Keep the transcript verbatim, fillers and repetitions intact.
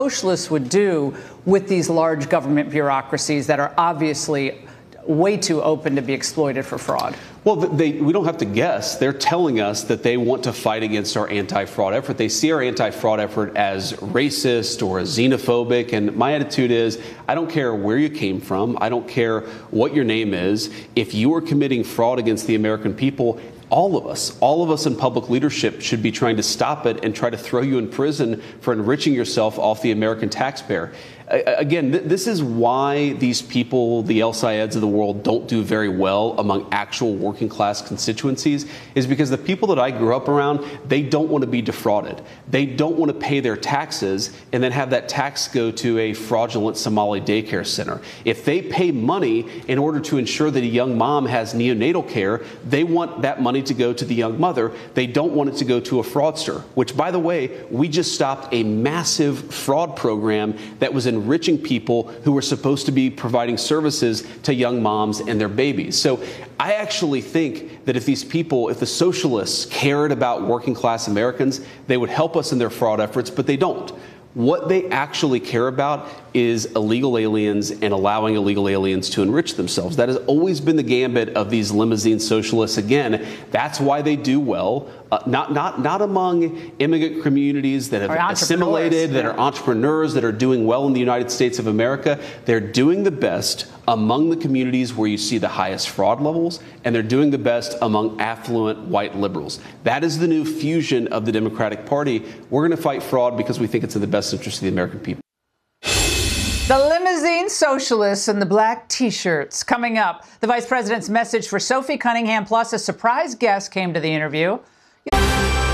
Socialists would do with these large government bureaucracies that are obviously way too open to be exploited for fraud? Well, they, we don't have to guess. They're telling us that they want to fight against our anti-fraud effort. They see our anti-fraud effort as racist or as xenophobic. And my attitude is, I don't care where you came from. I don't care what your name is. If you are committing fraud against the American people, all of us, all of us in public leadership should be trying to stop it and try to throw you in prison for enriching yourself off the American taxpayer. Again, th- this is why these people, the El Sayeds of the world, don't do very well among actual working class constituencies, is because the people that I grew up around, they don't want to be defrauded. They don't want to pay their taxes and then have that tax go to a fraudulent Somali daycare center. If they pay money in order to ensure that a young mom has neonatal care, they want that money to go to the young mother. They don't want it to go to a fraudster, which, by the way, we just stopped a massive fraud program that was in enriching people who were supposed to be providing services to young moms and their babies. So I actually think that if these people, if the socialists cared about working class Americans, they would help us in their fraud efforts, but they don't. What they actually care about is illegal aliens and allowing illegal aliens to enrich themselves. That has always been the gambit of these limousine socialists. Again, that's why they do well, uh, not not not among immigrant communities that have assimilated, that are entrepreneurs, that are doing well in the United States of America. They're doing the best among the communities where you see the highest fraud levels, and they're doing the best among affluent white liberals. That is the new fusion of the Democratic Party. We're going to fight fraud because we think it's in the best interest of the American people. The limousine socialists and the black T-shirts. Coming up, the vice president's message for Sophie Cunningham, plus a surprise guest came to the interview.